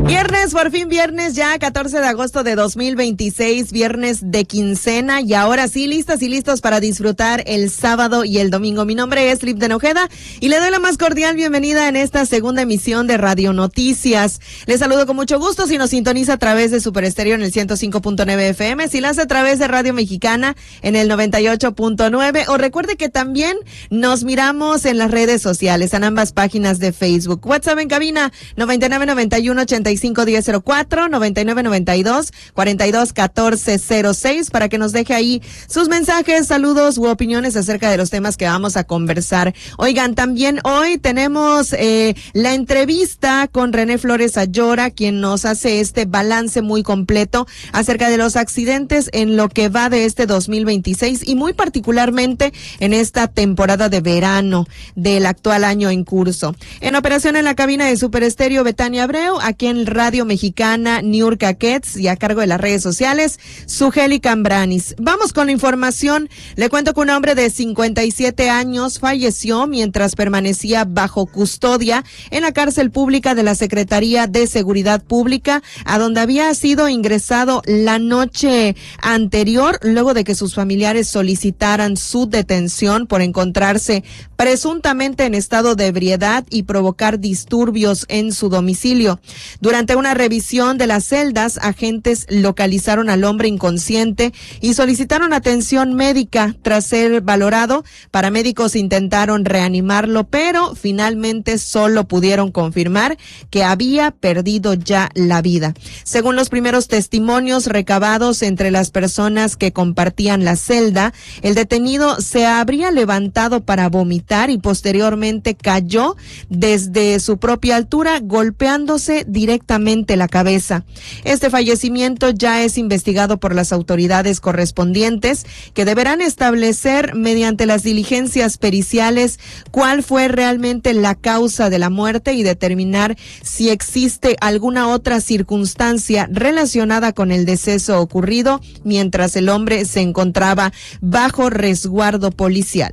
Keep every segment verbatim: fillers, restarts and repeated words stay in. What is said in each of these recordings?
Viernes, por fin viernes, ya catorce de agosto de dos mil veintiséis, viernes de quincena, y ahora sí, listas y listos para disfrutar el sábado y el domingo. Mi nombre es Lip de Nojeda y le doy la más cordial bienvenida en esta segunda emisión de Radio Noticias. Les saludo con mucho gusto si nos sintoniza a través de Super Estéreo en el ciento cinco punto nueve F M, si lo hace a través de Radio Mexicana en el noventa y ocho punto nueve, o recuerde que también nos miramos en las redes sociales, en ambas páginas de Facebook. WhatsApp en cabina noventa y nueve noventa y uno ochenta y cinco diez cero cuatro, noventa y nueve noventa y dos cuarenta y dos catorce cero seis, para que nos deje ahí sus mensajes, saludos u opiniones acerca de los temas que vamos a conversar. Oigan, también hoy tenemos eh, la entrevista con René Flores Ayora, quien nos hace este balance muy completo acerca de los accidentes en lo que va de este dos mil veintiséis y muy particularmente en esta temporada de verano del actual año en curso. En operación en la cabina de Super Estéreo, Betania Abreu, aquí en Radio Mexicana, Niurka Ketz, y a cargo de las redes sociales, Sugeli Cambranis. Vamos con la información. Le cuento que un hombre de cincuenta y siete años falleció mientras permanecía bajo custodia en la cárcel pública de la Secretaría de Seguridad Pública, a donde había sido ingresado la noche anterior, luego de que sus familiares solicitaran su detención por encontrarse presuntamente en estado de ebriedad y provocar disturbios en su domicilio. Durante una revisión de las celdas, agentes localizaron al hombre inconsciente y solicitaron atención médica. Tras ser valorado, paramédicos intentaron reanimarlo, pero finalmente solo pudieron confirmar que había perdido ya la vida. Según los primeros testimonios recabados entre las personas que compartían la celda, el detenido se habría levantado para vomitar y posteriormente cayó desde su propia altura, golpeándose directamente la cabeza. Este fallecimiento ya es investigado por las autoridades correspondientes, que deberán establecer mediante las diligencias periciales cuál fue realmente la causa de la muerte y determinar si existe alguna otra circunstancia relacionada con el deceso ocurrido mientras el hombre se encontraba bajo resguardo policial.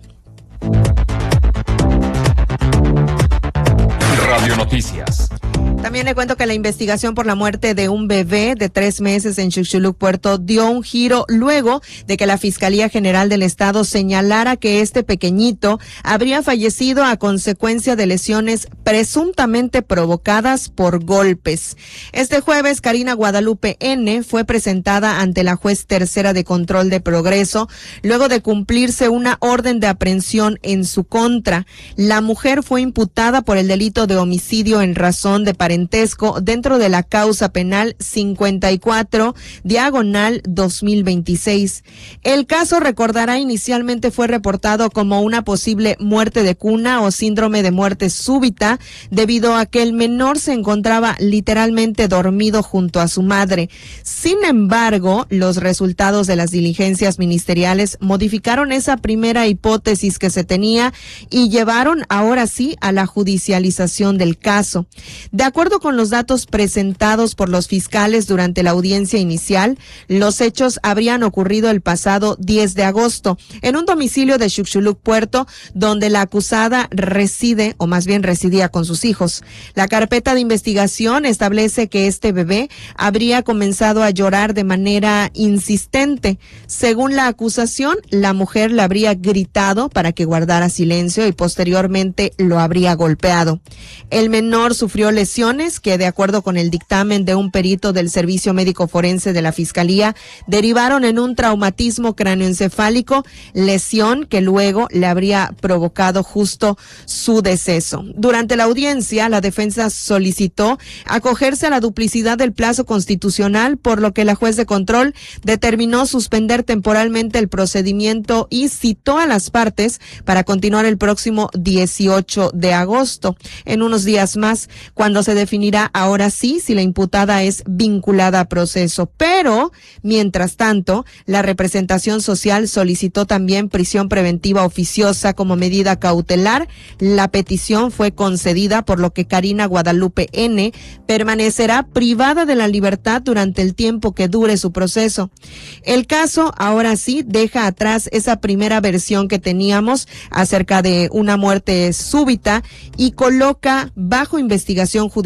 Radio Noticias. También le cuento que la investigación por la muerte de un bebé de tres meses en Xuxulub, Puerto, dio un giro luego de que la Fiscalía General del Estado señalara que este pequeñito habría fallecido a consecuencia de lesiones presuntamente provocadas por golpes. Este jueves, Karina Guadalupe N. fue presentada ante la juez tercera de control de Progreso, luego de cumplirse una orden de aprehensión en su contra. La mujer fue imputada por el delito de homicidio en razón de parentesco dentro de la causa penal cincuenta y cuatro, diagonal dos mil veintiséis. El caso, recordará, inicialmente fue reportado como una posible muerte de cuna o síndrome de muerte súbita, debido a que el menor se encontraba literalmente dormido junto a su madre. Sin embargo, los resultados de las diligencias ministeriales modificaron esa primera hipótesis que se tenía y llevaron ahora sí a la judicialización del caso. De acuerdo con los datos presentados por los fiscales durante la audiencia inicial, los hechos habrían ocurrido el pasado diez de agosto en un domicilio de Xuxulub, Puerto, donde la acusada reside, o más bien residía con sus hijos. La carpeta de investigación establece que este bebé habría comenzado a llorar de manera insistente. Según la acusación, la mujer le habría gritado para que guardara silencio y posteriormente lo habría golpeado. El menor sufrió lesiones que, de acuerdo con el dictamen de un perito del Servicio Médico Forense de la Fiscalía, derivaron en un traumatismo cráneoencefálico, lesión que luego le habría provocado justo su deceso. Durante la audiencia, la defensa solicitó acogerse a la duplicidad del plazo constitucional, por lo que la juez de control determinó suspender temporalmente el procedimiento y citó a las partes para continuar el próximo dieciocho de agosto. En unos días más, cuando se definirá ahora sí si la imputada es vinculada a proceso. Pero, mientras tanto, la representación social solicitó también prisión preventiva oficiosa como medida cautelar. La petición fue concedida, por lo que Karina Guadalupe N. permanecerá privada de la libertad durante el tiempo que dure su proceso. El caso ahora sí deja atrás esa primera versión que teníamos acerca de una muerte súbita y coloca bajo investigación judicial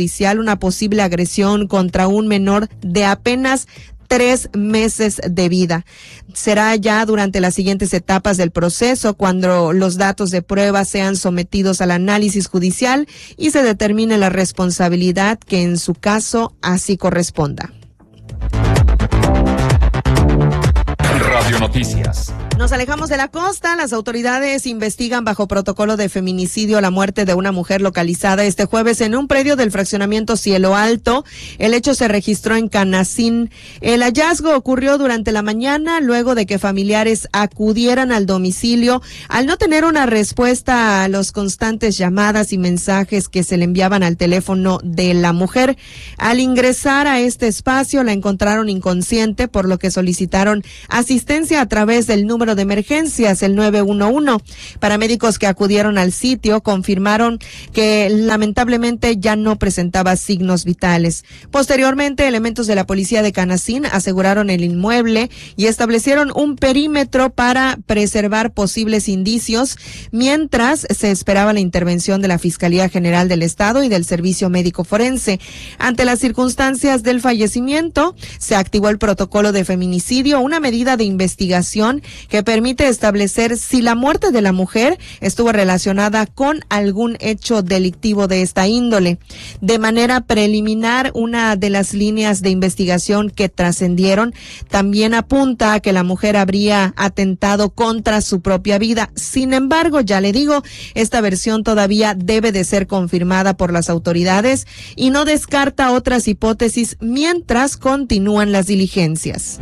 judicial una posible agresión contra un menor de apenas tres meses de vida. Será ya durante las siguientes etapas del proceso cuando los datos de prueba sean sometidos al análisis judicial y se determine la responsabilidad que en su caso así corresponda. Radio Noticias. Nos alejamos de la costa. Las autoridades investigan bajo protocolo de feminicidio la muerte de una mujer localizada este jueves en un predio del fraccionamiento Cielo Alto. El hecho se registró en Canacín. El hallazgo ocurrió durante la mañana luego de que familiares acudieran al domicilio al no tener una respuesta a los constantes llamadas y mensajes que se le enviaban al teléfono de la mujer. Al ingresar a este espacio la encontraron inconsciente, por lo que solicitaron asistencia a través del número de emergencias, el nueve uno uno. Paramédicos que acudieron al sitio confirmaron que lamentablemente ya no presentaba signos vitales. Posteriormente, elementos de la policía de Canacín aseguraron el inmueble y establecieron un perímetro para preservar posibles indicios, mientras se esperaba la intervención de la Fiscalía General del Estado y del Servicio Médico Forense. Ante las circunstancias del fallecimiento, se activó el protocolo de feminicidio, una medida de investigación que permite establecer si la muerte de la mujer estuvo relacionada con algún hecho delictivo de esta índole. De manera preliminar, una de las líneas de investigación que trascendieron también apunta a que la mujer habría atentado contra su propia vida. Sin embargo, ya le digo, esta versión todavía debe de ser confirmada por las autoridades y no descarta otras hipótesis mientras continúan las diligencias.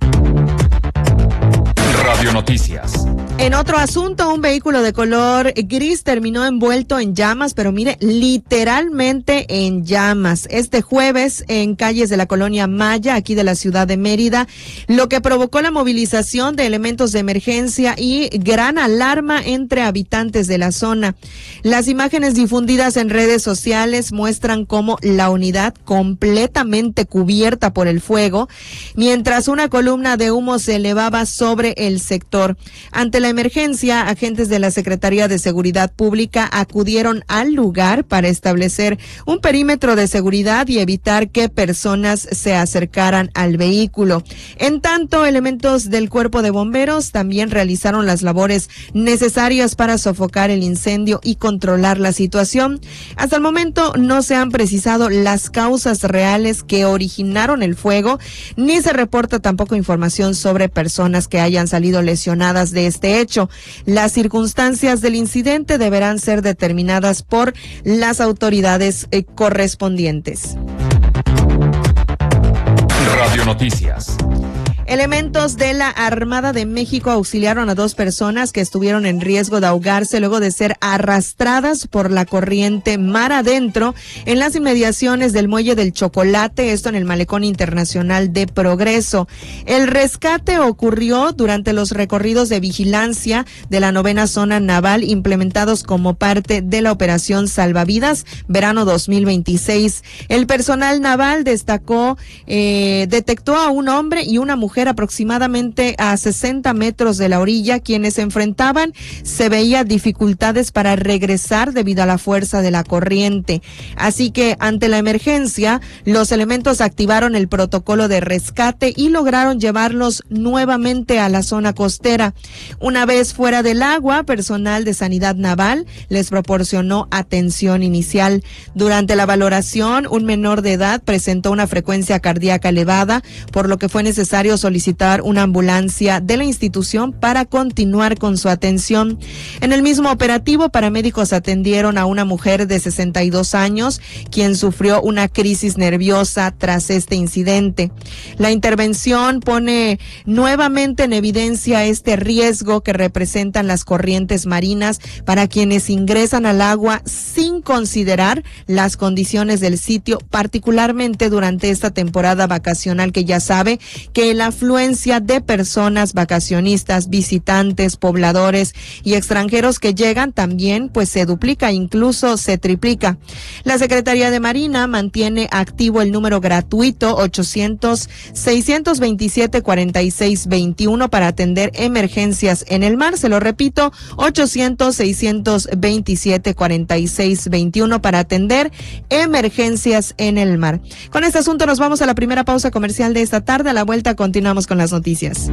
Radio Noticias. En otro asunto, un vehículo de color gris terminó envuelto en llamas, pero mire, literalmente en llamas. Este jueves, en calles de la colonia Maya, aquí de la ciudad de Mérida, lo que provocó la movilización de elementos de emergencia y gran alarma entre habitantes de la zona. Las imágenes difundidas en redes sociales muestran cómo la unidad completamente cubierta por el fuego, mientras una columna de humo se elevaba sobre el sector. Ante la emergencia, agentes de la Secretaría de Seguridad Pública acudieron al lugar para establecer un perímetro de seguridad y evitar que personas se acercaran al vehículo. En tanto, elementos del Cuerpo de Bomberos también realizaron las labores necesarias para sofocar el incendio y controlar la situación. Hasta el momento no se han precisado las causas reales que originaron el fuego, ni se reporta tampoco información sobre personas que hayan salido lesionadas de este hecho. Las circunstancias del incidente deberán ser determinadas por las autoridades eh, correspondientes. Radio Noticias. Elementos de la Armada de México auxiliaron a dos personas que estuvieron en riesgo de ahogarse luego de ser arrastradas por la corriente mar adentro en las inmediaciones del Muelle del Chocolate, esto en el Malecón Internacional de Progreso. El rescate ocurrió durante los recorridos de vigilancia de la novena zona naval implementados como parte de la Operación Salvavidas Verano dos mil veintiséis. El personal naval destacó, eh, detectó a un hombre y una mujer aproximadamente a sesenta metros de la orilla, quienes se enfrentaban. Se veía dificultades para regresar debido a la fuerza de la corriente. Así que ante la emergencia, los elementos activaron el protocolo de rescate y lograron llevarlos nuevamente a la zona costera. Una vez fuera del agua, personal de Sanidad Naval les proporcionó atención inicial. Durante la valoración, un menor de edad presentó una frecuencia cardíaca elevada, por lo que fue necesario solicitar una ambulancia de la institución para continuar con su atención. En el mismo operativo, paramédicos atendieron a una mujer de sesenta y dos años, quien sufrió una crisis nerviosa tras este incidente. La intervención pone nuevamente en evidencia este riesgo que representan las corrientes marinas para quienes ingresan al agua sin considerar las condiciones del sitio, particularmente durante esta temporada vacacional que ya sabe que la afluencia de personas, vacacionistas, visitantes, pobladores y extranjeros que llegan también pues se duplica, incluso se triplica. La Secretaría de Marina mantiene activo el número gratuito ochocientos, seiscientos veintisiete, cuarenta y seis veintiuno para atender emergencias en el mar. Se lo repito, ochocientos, seiscientos veintisiete, cuarenta y seis veintiuno para atender emergencias en el mar. Con este asunto nos vamos a la primera pausa comercial de esta tarde. A la vuelta continuamos con las noticias.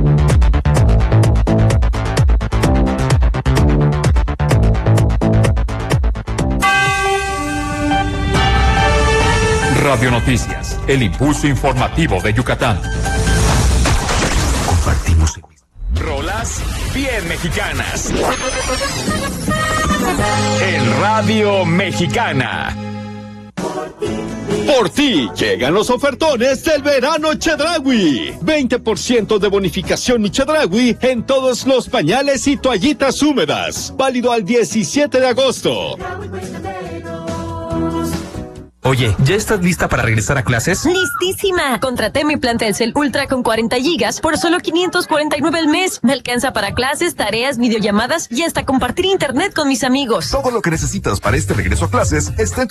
Radio Noticias, el impulso informativo de Yucatán. Compartimos rolas bien mexicanas. En Radio Mexicana. Por ti llegan los ofertones del verano Chedraui. veinte por ciento de bonificación y Chedraui en todos los pañales y toallitas húmedas. Válido al diecisiete de agosto. Oye, ¿ya estás lista para regresar a clases? ¡Listísima! Contraté mi plan Telcel Ultra con cuarenta gigas por solo quinientos cuarenta y nueve al mes. Me alcanza para clases, tareas, videollamadas y hasta compartir internet con mis amigos. Todo lo que necesitas para este regreso a clases está en tu